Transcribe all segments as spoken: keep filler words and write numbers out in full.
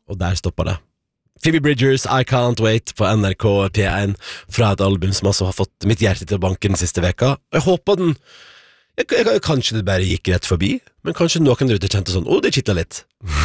Og der stopper det. Phoebe Bridgers, I Can't Wait på N R K P one fra et album som altså har fått mitt hjerte til banken den siste veka. Jeg håper den jeg, jeg, Kanskje det bare gikk rett forbi, men kanskje noen der ute kjente sånn, åh, oh, det kittler litt.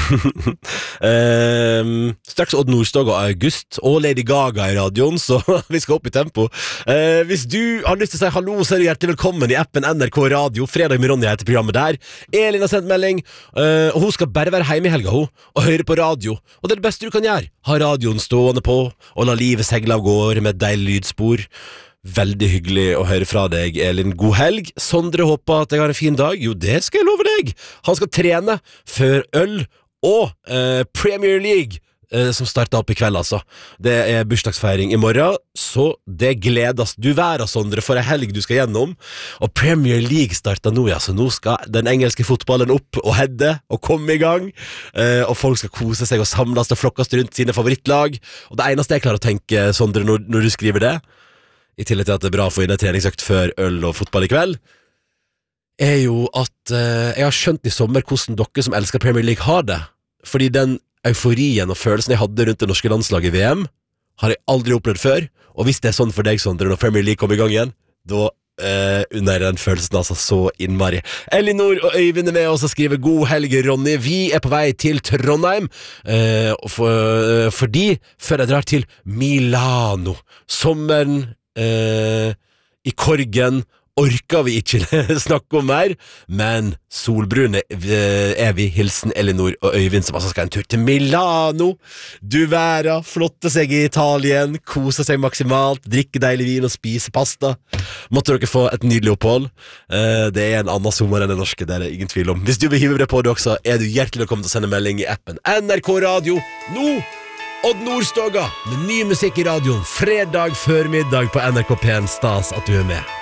um, straks Odd Nordstoga og August og Lady Gaga i radioen, så vi skal opp i tempo. Uh, hvis du har lyst til å si hallo, så er du hjertelig velkommen i appen N R K Radio. Fredag med Ronny heter programmet der. Elin har sendt melding, uh, og hun skal bare være hjemme i helga, hun, og høre på radio. Og det er det beste du kan gjøre. Ha radioen stående på, og la livet segle av gårde med et deilig lydspor. Veldig hyggelig å høre fra deg, Elin. God helg. Sondre håper at jeg har en fin dag. Jo, det skal jeg love deg. Han skal trene før øl og eh, Premier League, eh, som starter opp i kveld, altså. Det er bursdagsfeiring i morgen, så det gledes du være, Sondre, for en helg du skal gjennom. Og Premier League starter nå, ja, så nå skal den engelske fotballen opp og hedde og komme i gang. Eh, og folk skal kose seg og samles og flokkes rundt sine favorittlag. Og det eneste jeg klarer å tenke, Sondre, når, når du skriver det, i tillegg til at det er bra å få inn en treningsøkt før øl og fotball i kveld, er jo at eh, jeg har skjønt i sommer hvordan dere som elsker Premier League har det. Fordi den euforien og følelsen jeg hadde rundt det norske landslaget i V M, har jeg aldri opplevd før. Og hvis det er sånn for deg, Sondre, når Premier League kommer i gang igjen, da eh, under den følelsen altså så innmari. Elinor og Øyvind er med oss og skriver god helg, Ronny. Vi er på vei til Trondheim, eh, for, eh, fordi før jeg drar til Milano. Sommeren Uh, i Korgen orker vi ikke snakke om mer, men solbrune er vi. Hilsen Elinor og Øyvind, som altså skal en tur til Milano. Du være, flotte seg i Italien, kose seg maksimalt, drikke deilig vin og spise pasta. Måtte dere få et nydelig opphold. uh, Det er en annen sommer enn den norske, det er det ingen tvil om. Hvis du vil hive deg på det også, er du hjertelig velkommen til å sende melding i appen N R K Radio nå. Odd Nordstoga med ny musikk i radioen fredag før middag på N R K P one. Stas at du er med.